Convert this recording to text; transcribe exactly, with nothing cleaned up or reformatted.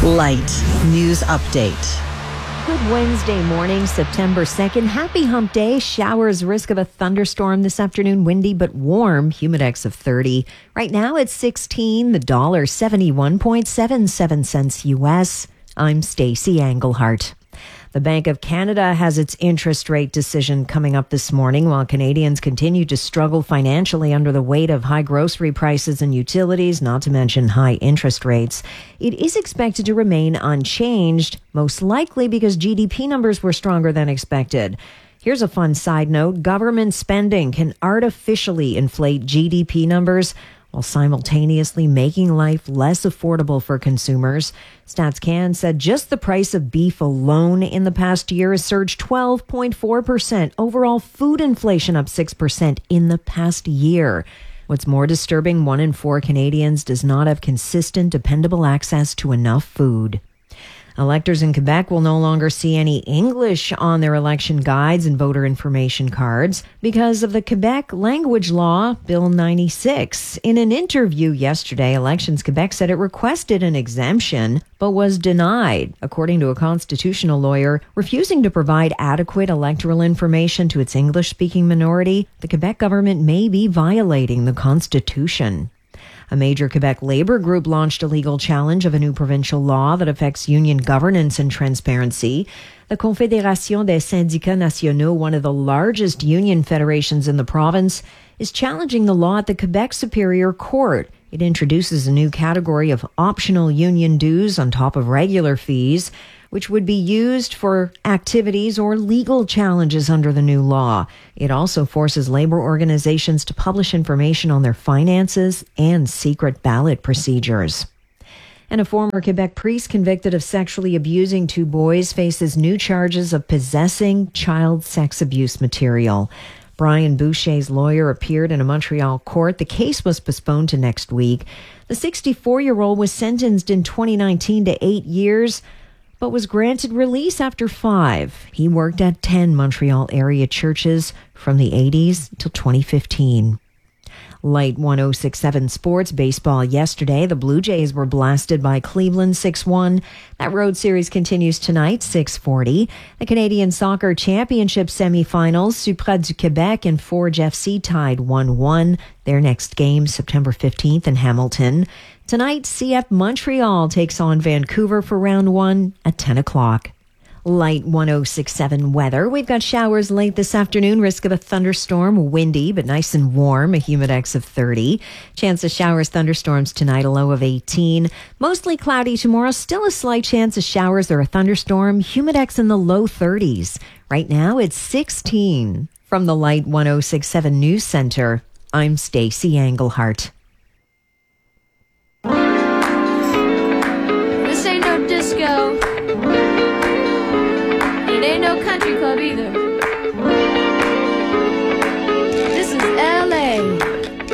Light News Update. Good Wednesday morning, September second. Happy hump day. Showers, risk of a thunderstorm this afternoon. Windy but warm. Humidex of thirty. Right now it's sixteen. The dollar seventy-one point seven seven cents U S. I'm Stacey Englehart. The Bank of Canada has its interest rate decision coming up this morning while Canadians continue to struggle financially under the weight of high grocery prices and utilities, not to mention high interest rates. It is expected to remain unchanged, most likely because G D P numbers were stronger than expected. Here's a fun side note. Government spending can artificially inflate G D P numbers while simultaneously making life less affordable for consumers. StatsCan said just the price of beef alone in the past year has surged twelve point four percent. Overall food inflation up six percent in the past year. What's more disturbing, one in four Canadians does not have consistent, dependable access to enough food. Electors in Quebec will no longer see any English on their election guides and voter information cards because of the Quebec language law, Bill ninety-six. In an interview yesterday, Elections Quebec said it requested an exemption but was denied, according to a constitutional lawyer. Refusing to provide adequate electoral information to its English-speaking minority, the Quebec government may be violating the Constitution. A major Quebec labor group launched a legal challenge of a new provincial law that affects union governance and transparency. The Confédération des syndicats nationaux, one of the largest union federations in the province, is challenging the law at the Quebec Superior Court. It introduces a new category of optional union dues on top of regular fees, which would be used for activities or legal challenges under the new law. It also forces labor organizations to publish information on their finances and secret ballot procedures. And a former Quebec priest convicted of sexually abusing two boys faces new charges of possessing child sex abuse material. Brian Boucher's lawyer appeared in a Montreal court. The case was postponed to next week. The sixty-four-year-old was sentenced in twenty nineteen to eight years, but was granted release after five. He worked at ten Montreal area churches from the eighties till twenty fifteen. Light one oh six point seven Sports. Baseball yesterday. The Blue Jays were blasted by Cleveland six one. That road series continues tonight, six forty. The Canadian Soccer Championship semifinals. Supra du Québec and Forge F C tied one one. Their next game, September fifteenth in Hamilton. Tonight, C F Montreal takes on Vancouver for round one at ten o'clock. Light one oh six point seven weather. We've got showers late this afternoon. Risk of a thunderstorm. Windy, but nice and warm. A humidex of thirty. Chance of showers, thunderstorms tonight. A low of eighteen. Mostly cloudy tomorrow. Still a slight chance of showers or a thunderstorm. Humidex in the low thirties. Right now, it's sixteen. From the Light one oh six point seven News Center, I'm Stacey Englehart. This ain't no disco. It ain't no country club either.